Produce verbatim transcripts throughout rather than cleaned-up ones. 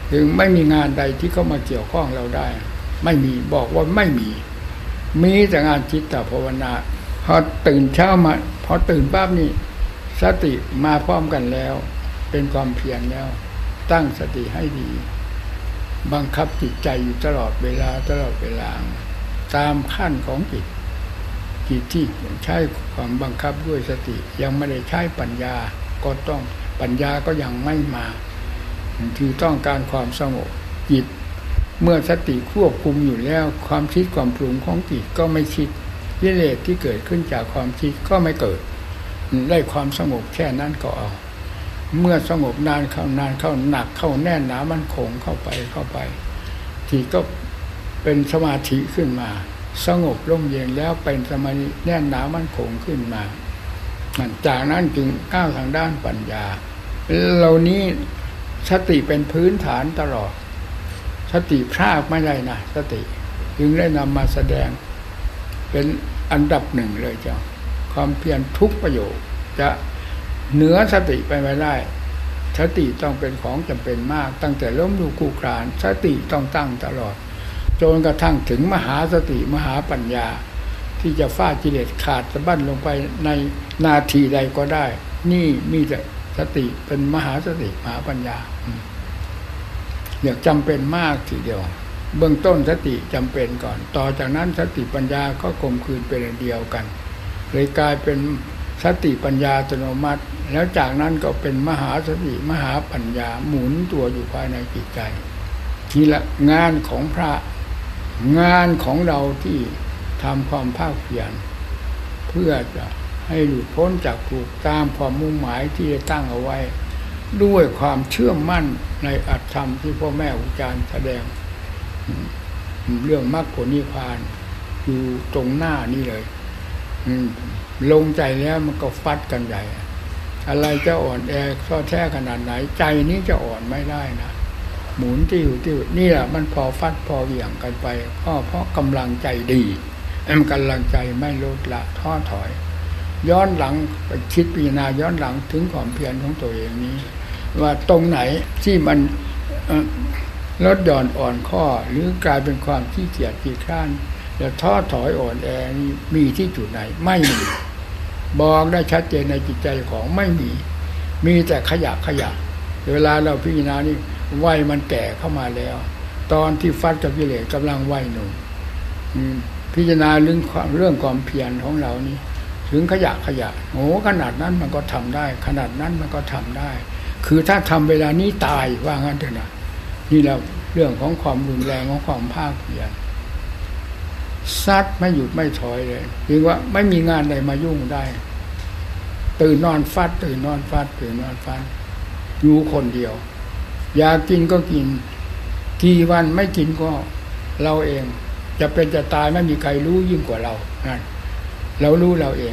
ถึงไม่มีงานใดที่เข้ามาเกี่ยวข้องเราได้ไม่มีบอกว่าไม่มีมีแต่งานจิตภาวนาพอตื่นเช้ามาพอตื่นปั๊บนี่สติมาพร้อมกันแล้วเป็นความเพียรแล้วตั้งสติให้ดีบังคับจิตใจอยู่ตลอดเวลาตลอดเวลาตามขั้นของจิตจิตที่ใช้ความบังคับด้วยสติยังไม่ได้ใช้ปัญญาก็ต้องปัญญาก็ยังไม่มาคือต้องการความสงบจิตเมื่อสติควบคุมอยู่แล้วความคิดความปรุงของจิตก็ไม่คิดกิเลสที่เกิดขึ้นจากความคิดก็ไม่เกิดได้ความสงบแค่นั้นก็เอาเมื่อสงบนานเข้านานเข้าหนักเข้าแน่นหนามั่นคงเข้าไปเข้าไปที่ก็เป็นสมาธิขึ้นมาสงบร่มเย็นแล้วเป็นสมาธิแน่นหนามั่นคงขึ้นมาจากนั้นจึงก้าวทางด้านปัญญาเหล่านี้สติเป็นพื้นฐานตลอดสติพรากไม่ได้นะสติจึงได้นำมาแสดงเป็นอันดับหนึ่งเลยเจ้าความเพียรทุกประโยคจะเหนือสติไปไม่ได้สติต้องเป็นของจำเป็นมากตั้งแต่ล้มลุกคลุกคลานสติต้องตั้งตลอดจนกระทั่งถึงมหาสติมหาปัญญาที่จะฟาดกิเลสขาดสะบั้นลงไปในนาทีใดก็ได้นี่มีแต่สติเป็นมหาสติมหาปัญญาอยากจำเป็นมากทีเดียวเบื้องต้นสติจำเป็นก่อนต่อจากนั้นสติปัญญาก็กลมกลืนเป็นเดียวกันเลยกลายเป็นสติปัญญาอัตโนมัติแล้วจากนั้นก็เป็นมหาสติมหาปัญญาหมุนตัวอยู่ภายในจิตใจนี่แหละงานของพระงานของเราที่ทำความภาคเพียรเพื่อจะให้หลุดพ้นจากถูกตามความมุ่งหมายที่ได้ตั้งเอาไว้ด้วยความเชื่อมั่นในอัตธรรมที่พ่อแม่ครูอาจารย์แสดงเรื่องมรรคผลนิพพานอยู่ตรงหน้านี่เลยลงใจแล้วมันก็ฟัดกันใหญ่อะไรจะอ่อนแอท้อแท้ขนาดไหนใจนี้จะอ่อนไม่ได้นะหมุนติ้วติ้วนี่แหละมันพอฟัดพอเหวี่ยงกันไปก็เพราะกำลังใจดีมันกำลังใจไม่ลดละท้อถอยย้อนหลังไปคิดพิจารณาย้อนหลังถึงความเพียรของตัวเองนี้ว่าตรงไหนที่มันลดหย่อนอ่อนข้อหรือกลายเป็นความขี้เกียจขี้คร้านแล้วท้อถอยอ่อนแอนี่มีที่จุดไหนไม่มีบอกได้ชัดเจนในจิตใจของไม่มีมีแต่ขยะขยะเวลาเราพิจารณานี่วัยมันแก่เข้ามาแล้วตอนที่ฟัดกับกิเลสกำลังวัยหนุ่มพิจารณาเรื่องความเรื่องความเพียรของเรานี่ถึงขยะขยะโอ้ขนาดนั้นมันก็ทำได้ขนาดนั้นมันก็ทำได้คือถ้าทำเวลานี้ตายว่างั้นเถอะนะนี่เราเรื่องของความรุนแรงของความภาคเพียรซัดไม่หยุดไม่ถอยเลยเรียกว่าไม่มีงานใดมายุ่งได้ตื่นนอนฟัดตื่นนอนฟัดตื่นนอนฟัดอยู่คนเดียวอยากกินก็กินกี่วันไม่กินก็เราเองจะเป็นจะตายไม่มีใครรู้ยิ่งกว่าเรานั่นเรารู้เราเอง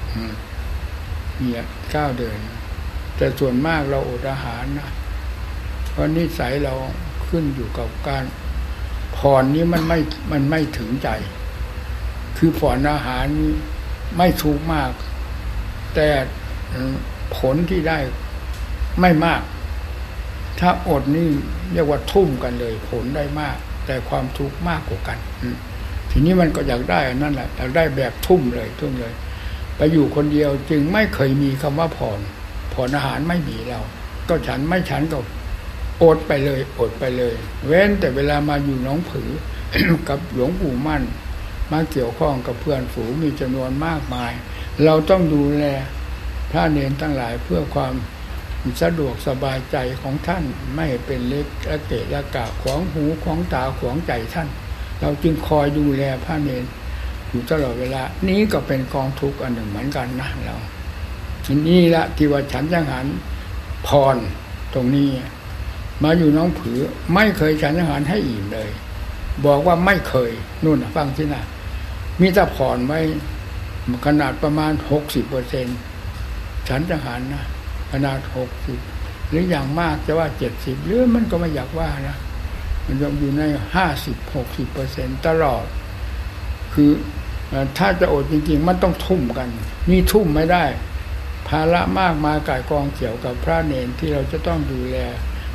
เนี่ยก้าวเดินแต่ส่วนมากเราอดอาหารนะเพราะนิสัยเราขึ้นอยู่กับการผ่อนนี้มันไม่มันไม่ถึงใจคือผ่อนอาหารไม่ถูกมากแต่ผลที่ได้ไม่มากถ้าอดนี่เรียกว่าทุ่มกันเลยผลได้มากแต่ความทุกข์มากกว่ากันทีนี้มันก็อยากได้นั่นแหละอยากได้แบบทุ่มเลยทุ่มเลยไปอยู่คนเดียวจึงไม่เคยมีคำว่าผ่อนผ่อนอาหารไม่มีเราก็ฉันไม่ฉันก็อดไปเลยอดไปเลยเว้นแต่เวลามาอยู่หนองผือ กับหลวงปู่มั่นมาเกี่ยวข้องกับเพื่อนฝูงมีจำนวนมากมายเราต้องดูแลพระเนรทั้งหลายเพื่อความสะดวกสบายใจของท่านไม่เป็นเล็กละเกะละกะขวางหูขวางตาขวางใจท่านเราจึงคอยดูแลพระเนรอยู่ตลอดเวลานี้ก็เป็นกองทุกข์อันหนึ่งเหมือนกันนะเราทีนี้ละที่ว่าฉันยังหันพรตรงนี้มาอยู่น้องผือไม่เคยฉันยังหันให้อิ่มเลยบอกว่าไม่เคยนู่นฟังที่น่ะมีแต่ผ่อนไว้ขนาดประมาณหกสิบเปอร์เซ็นต์ฉันยังหันนะขนาดหกสิบหรืออย่างมากจะว่าเจ็ดสิบหรือมันก็ไม่อยากว่านะมันยังอยู่ในห้าสิบหกสิบเปอร์เซ็นต์ตลอดคือถ้าจะอดจริงๆมันต้องทุ่มกันนี่ทุ่มไม่ได้ภาระมากมายก่ายกองเกี่ยวกับพระเนรที่เราจะต้องดูแล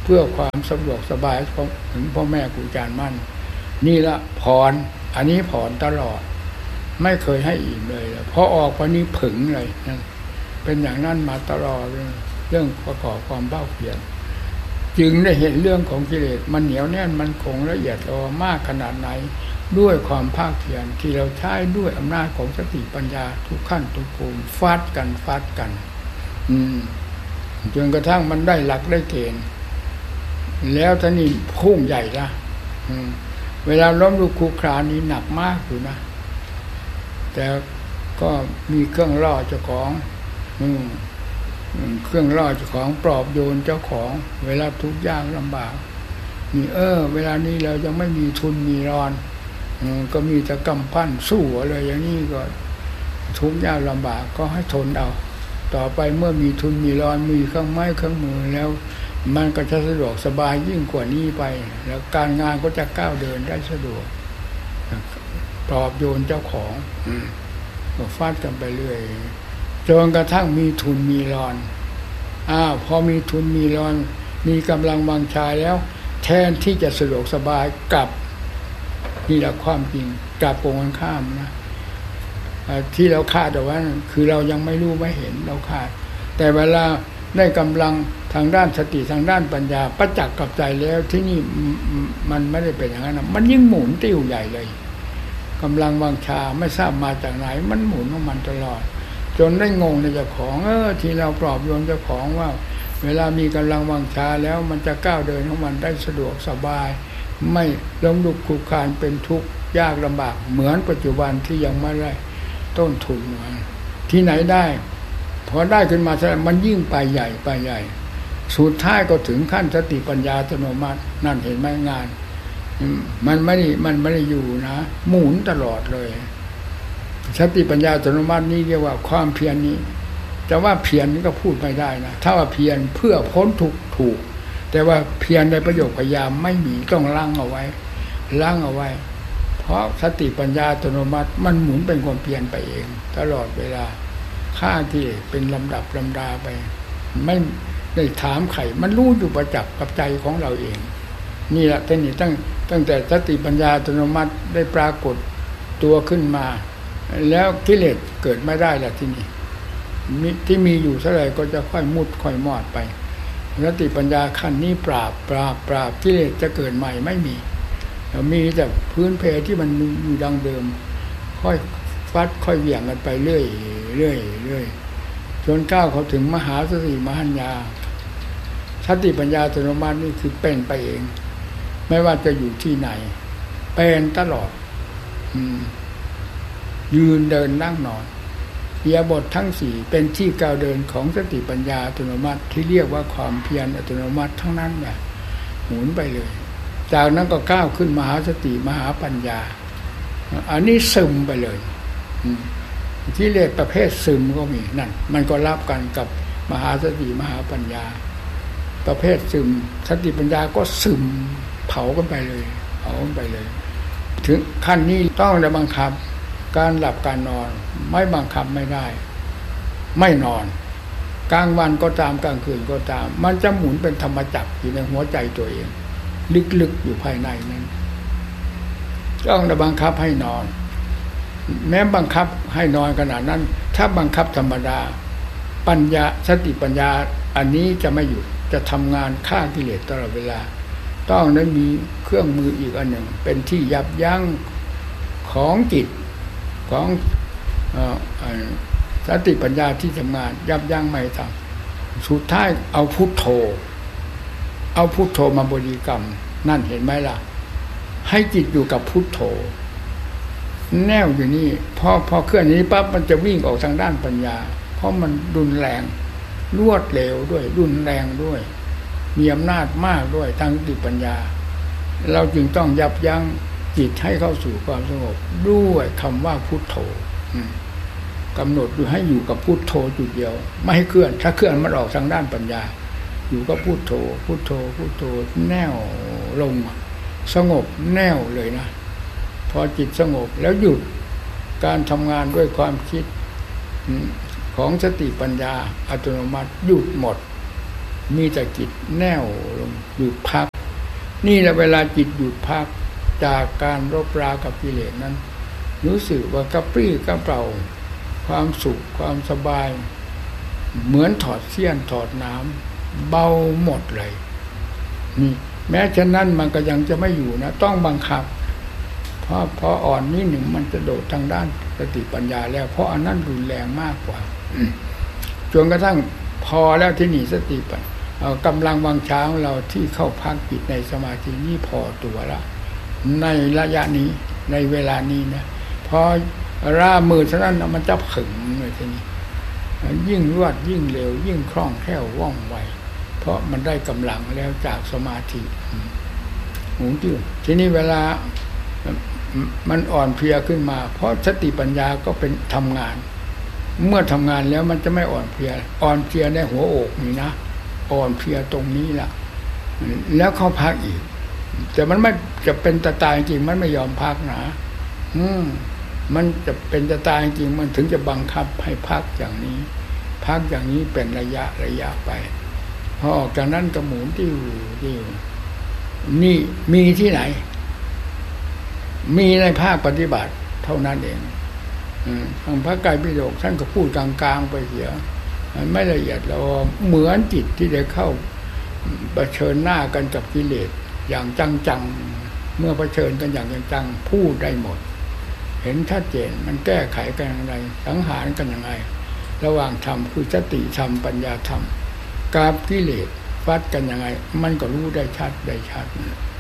เพื่อความสะดวกสบายของถึงพ่อแม่ครูอาจารย์มั่นนี่ละผ่อนอันนี้ผ่อนตลอดไม่เคยให้อิ่มเลยพอออกพอนี้ผึ่งเลยนั่นเป็นอย่างนั้นมาตลอดเรื่องประกอบความเบ้าเพียรจึงได้เห็นเรื่องของกิเลสมันเหนียวแน่นมันคงละเอียดอ่อนมากขนาดไหนด้วยความภาคเพียรที่เราใช้ด้วยอำนาจของสติปัญญาทุกขั้นทุกภูมิฟาดกันฟาดกันอืมจนกระทั่งมันได้หลักได้เกณฑ์แล้วท่านี่พุ่งใหญ่ละอืมเวลาล้มลุกคลุกคลานนี้หนักมากอยู่นะแต่ก็มีเครื่องล่อเจ้าของอืมเครื่องล่อเจ้าของปลอบโยนเจ้าของเวลาทุกข์ยากลำบากนี่เออเวลานี้เรายังไม่มีทุนมีรอนก็มีแต่กำปั้นสู้อะไรอย่างนี้ก็ทุกข์ยากลำบากก็ให้ทนเอาต่อไปเมื่อมีทุนมีรอนมีเครื่องไม้เครื่องมือแล้วมันก็จะสะดวกสบายยิ่งกว่านี้ไปแล้วการงานก็จะก้าวเดินได้สะดวกปลอบโยนเจ้าของก็ฟาดกันไปเรื่อยจนกระทั่งมีทุนมีรอนอ้าวพอมีทุนมีรอนมีกำลังวังชาแล้วแทนที่จะสะดวกสบายกลับนี่แหละความจริงกลับตรงกันข้ามนะที่เราคาดแต่ว่าคือเรายังไม่รู้ไม่เห็นเราคาดแต่เวลาได้กำลังทางด้านสติทางด้านปัญญาประจักษ์กับใจแล้วที่นี่มันไม่ได้เป็นอย่างนั้นนะมันยิ่งหมุนติ้วใหญ่เลยกำลังวังชาไม่ทราบมาจากไหนมันหมุนของมันตลอดจนได้งงในเจ้าของเออที่เราปลอบโยนเจ้าของว่าเวลามีกำลังวังชาแล้วมันจะก้าวเดินของมันได้สะดวกสบายไม่ล้มลุกคลุกคลานเป็นทุกข์ยากลำบากเหมือนปัจจุบันที่ยังไม่ได้ต้นทุนมาที่ไหนได้พอได้ขึ้นมาแล้วมันยิ่งไปใหญ่ไปใหญ่สุดท้ายก็ถึงขั้นสติปัญญาอัตโนมัตินั่นเห็นไหมงานมันไม่ได้มันไม่ได้อยู่นะหมุนตลอดเลยสติปัญญาอัตโนมัตินี่เรียกว่าความเพียรนี้แต่ว่าเพียรนี่ก็พูดไม่ได้นะถ้าว่าเพียรเพื่อพ้นทุกข์ถูกแต่ว่าเพียรในประโยคพยายามไม่มีต้องลั่งเอาไว้ลั่งเอาไว้เพราะสติปัญญาอัตโนมัติมันหมุนเป็นความเพียรไปเองตลอดเวลาค่าที่เป็นลำดับลำดาไปไม่ได้ถามใครมันรู้อยู่ประจักษ์กับใจของเราเองนี่แหละท่านี่ตั้งตั้งแต่สติปัญญาอัตโนมัติได้ปรากฏตัวขึ้นมาแล้วกิเลสเกิดไม่ได้ละที่นี่ที่มีอยู่เท่าไหร่ก็จะค่อยมุดค่อยมอดไปสติปัญญาขั้นนี้ปราบปราบปราบกิเลสจะเกิดใหม่ไม่มีมีแต่พื้นเพที่มันอยู่ดังเดิมค่อยฟัดค่อยเหวี่ยงกันไปเรื่อยเรื่อยเรื่อยจนก้าวเขาถึงมหาสติมหัญญาสติปัญญาอัตโนมัตินี่คือเป็นไปเองไม่ว่าจะอยู่ที่ไหนเป็นตลอดยืนเดินนั่งนอนอิริยาบถทั้งสี่เป็นที่ก้าวเดินของสติปัญญาอัตโนมัติที่เรียกว่าความเพียรอัตโนมัติทั้งนั้นเนี่ยหมุนไปเลยจากนั้นก็ก้าวขึ้นมหาสติมหาปัญญาอันนี้ซึมไปเลยที่เรียกประเภทซึมก็มีนั่นมันก็รับกันกับมหาสติมหาปัญญาประเภทซึมสติปัญญาก็ซึมเผากันไปเลยเผากันไปเลยถึงขั้นนี้ต้องได้บังคับการหลับการนอนไม่บังคับไม่ได้ไม่นอนกลางวันก็ตามกลางคืนก็ตามมันจะหมุนเป็นธรรมจักรอยู่ในหัวใจตัวเองลึกๆอยู่ภายในนั้นต้องได้บังคับให้นอนแม้บังคับให้นอนขนาดนั้นถ้าบังคับธรรมดาปัญญาสติปัญญาอันนี้จะไม่หยุดจะทำงานฆ่ากิเลสตลอดเวลาต้องนั้นมีเครื่องมืออีกอันหนึ่งเป็นที่ยับยั้งของจิตของสติปัญญาที่ทำงานยับยั้งไม่ทำสุดท้ายเอาพุทโธเอาพุทโธมาบริกรรมนั่นเห็นไหมล่ะให้จิตอยู่กับพุทโธแนวอยู่นี่พอพอเคลื่อนนี้ปั๊บมันจะวิ่งออกทางด้านปัญญาเพราะมันรุนแรงรวดเร็วด้วยรุนแรงด้วยมีอำนาจมากด้วยทางสติปัญญาเราจึงต้องยับยั้งจิตให้เข้าสู่ความสงบด้วยคำว่าพุทโธกำหนดดูให้อยู่กับพุทโธจุดเดียวไม่ให้เคลื่อนถ้าเคลื่อนมันออกทางด้านปัญญาอยู่กับพุทโธพุทโธพุทโธแน่วลงสงบแน่วเลยนะพอจิตสงบแล้วหยุดการทำงานด้วยความคิดของสติปัญญาอัตโนมัติหยุดหมดมีแต่จิตแน่วลงหยุดพักนี่แหละเวลาจิตหยุดพักจากการรบรากับกิเลสนั้นรู้สึกว่ากระปรี้กระเปร่าความสุขความสบายเหมือนถอดเสี้ยนถอดน้ำเบาหมดเลยนี่แม้ฉะนั้นมันก็ยังจะไม่อยู่นะต้องบังคับเพราะพออ่อนนิดหนึ่งมันจะโดดทางด้านสติปัญญาแล้วเพราะอันนั้นรุนแรงมากกว่าจนกระทั่งพอแล้วที่นี่สติปัญกำลังวังช้างเราที่เข้าพักจิตในสมาธินี่พอตัวละในระยะนี้ในเวลานี้นะพอร่ามือเท่านั้นมันจะผึ่งเลยทีนี้ยิ่งรวดยิ่งเร็วยิ่งคล่องแคล่วว่องไวเพราะมันได้กำลังแล้วจากสมาธิหูจิ้วทีนี้เวลามันอ่อนเพลียขึ้นมาเพราะสติปัญญาก็เป็นทำงานเมื่อทำงานแล้วมันจะไม่อ่อนเพลียอ่อนเพลียในหัวอกนี่นะอ่อนเพลียตรงนี้ล่ะแล้วเขาพักอีกแต่มันไม่จะเป็นตาตายจริงมันไม่ยอมพักนะอืมมันจะเป็นจะตายจริงมันถึงจะบังคับให้พักอย่างนี้พักอย่างนี้เป็นระยะระยะไปพอออกจากนั้นก็หมุนติ้วติ้วนี่มีที่ไหนมีในภาคปฏิบัติเท่านั้นเองทางพระไตรปิฎกท่านก็พูดกลางๆไปเสียมันไม่ละเอียดเราเหมือนจิตที่ได้เข้าเผชิญหน้ากันกับกิเลสอย่างจังๆเมื่อเผชิญกันอย่างจังๆพูดได้หมดเห็นชัดเจนมันแก้ไขกันอย่างไรสังหารกันอย่างไรระหว่างธรรมคือสติธรรมปัญญาธรรมกับกิเลสฟัดกันยังไงมันก็รู้ได้ชัดได้ชัด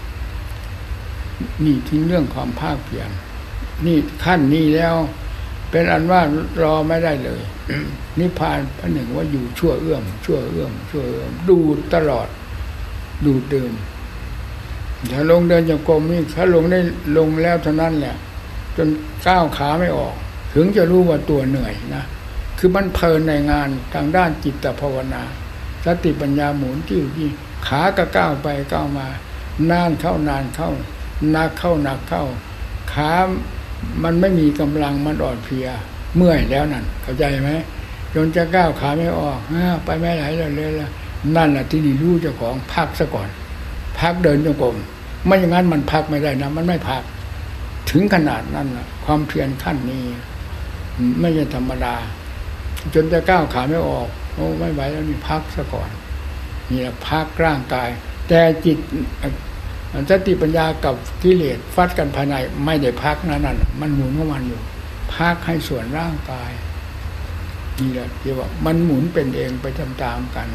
นี่ที่เรื่องความภาคเพียรนี่ขั้นนี้แล้วเป็นอันว่ารอไม่ได้เลยนิพพานพระหนึ่งว่าอยู่ชั่วเอื้อมชั่วเอื้อมชั่วเอื้อมดูตลอดดูเดินถ้าลงเดินจงกรมนี่ถ้าลงได้ลงแล้วเท่านั้นแหละจนก้าวขาไม่ออกถึงจะรู้ว่าตัวเหนื่อยนะคือมันเพลินในงานทางด้านจิตภาวนาสติปัญญาหมุนติ้วที่ขาก็ก้าวไปก้าวมานานเข้านานเข้าหนักเข้าหนักเข้าขามันไม่มีกำลังมันอ่อนเพลียเมื่อยแล้วนั่นเข้าใจไหมจนจะก้าวขาไม่ออกไปไม่ไหลเลยแล้วนั่นแหละที่นี่รู้เจ้าของพักซะก่อนพักเดินจงกรมไม่อย่างนั้นมันพักไม่ได้นะมันไม่พักถึงขนาดนั้นนะความเพียรขั้นนี้ไม่ใช่ธรรมดาจนจะก้าวขาไม่ออกโอ้ไม่ไหวแล้วนี่พักซะก่อนนี่แหละพักร่างกายแต่จิตสติปัญญากับกิเลสฟัดกันภายในไม่ได้พักนั่นน่ะมันหมุนของมันอยู่พักให้ส่วนร่างกายนี่แหละที่ว่ามันหมุนเป็นเองไปตามๆกัน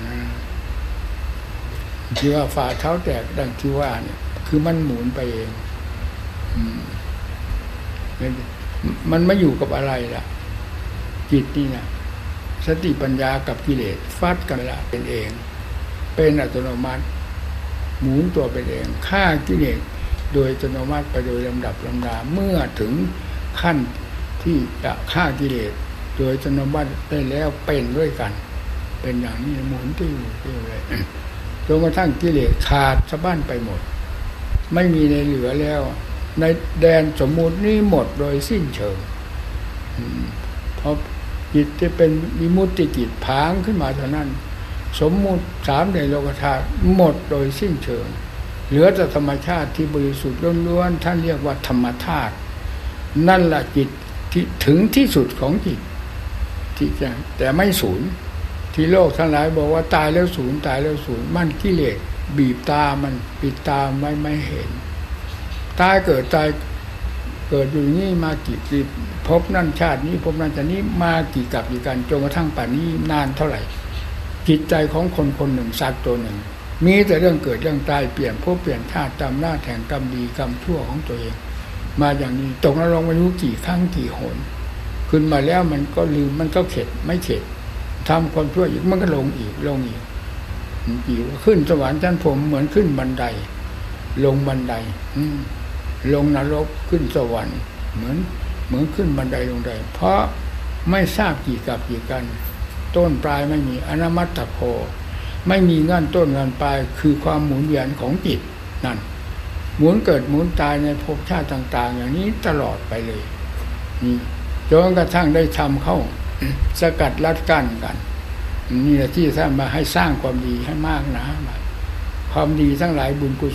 ที่ว่าฝ่าเท้าแตกดังที่ว่าเนี่ยคือมันหมุนไปเองมันไม่อยู่กับอะไรล่ะจิตนี่นะสติปัญญากับกิเลสฟัดกันละเป็นเองเป็นอัตโนมัติหมุนตัวเป็นเองฆ่ากิเลสโดยอัตโนมัติไปโดยลำดับลำดาเมื่อถึงขั้นที่จะฆ่ากิเลสโดยอัตโนมัติได้แล้วเป็นด้วยกันเป็นอย่างนี้หมุนติ้วติ้วเลยจนกระทั่งกิเลสขาดสะบั้นไปหมดไม่มีในเหลือแล้วในแดนสมมุตินี้หมดโดยสิ้นเชิงเพราะจิตจะเป็นวิมุตติจิตผางขึ้นมาเท่านั้นสมมุติสามในโลกธาตุหมดโดยสิ้นเชิงเหลือแต่ธรรมชาติที่บริสุทธิ์ล้วนๆท่านเรียกว่าธรรมธาตุนั่นแหละจิตที่ถึงที่สุดของจิตที่จะแต่ไม่สูญที่โลกทั้งหลายบอกว่าตายแล้วสูญตายแล้วสูญมันกิเลสบีบตามันปิดตาไม่ไม่เห็นตายเกิดตายเกิดอยู่นี่มากี่กี่พบนั่นชาตินี้พบนั่นชาตินี้มากี่กับกี่กันจนกระทั่งป่านนี้นานเท่าไหร่จิตใจของคนคนหนึ่งสัตว์ตัวหนึ่งมีแต่เรื่องเกิดเรื่องตายเปลี่ยนพบเปลี่ยนชาติตามหน้าแห่งกรรมดีกรรมชั่วของตัวเองมาอย่างนี้ตกนรกไม่รู้กี่ครั้งกี่หนขึ้นมาแล้วมันก็ลืมมันก็เข็ดไม่เข็ดทำความชั่วอีกมันก็ลงอีกลงอีกอีกขึ้นสวรรค์ชั้นพรหมเหมือนขึ้นบันไดลงบันไดลงนรกขึ้นสวรรค์เหมือนเหมือนขึ้นบันไดลงไดเพราะไม่ทราบกี่กับกี่กันต้นปลายไม่มีอนัมมัตตโพไม่มีเงื่อนต้นเงื่อนปลายคือความหมุนเวียนของจิตนั่นหมุนเกิดหมุนตายในภพชาติต่างๆอย่างนี้ตลอดไปเลยนี่จนกระทั่งได้ทำเข้าสกัดลัดกั้นกันนี่แหละที่ท่านมาให้สร้างความดีให้มากนะความดีทั้งหลายบุญกุ